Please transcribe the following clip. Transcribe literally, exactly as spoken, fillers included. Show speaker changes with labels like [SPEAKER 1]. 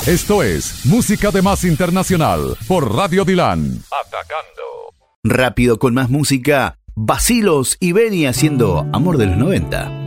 [SPEAKER 1] Esto es Música de Más Internacional por Radio Dilan. Atacando.
[SPEAKER 2] Rápido con más música, Vacilos y Beni haciendo Amor de los noventa.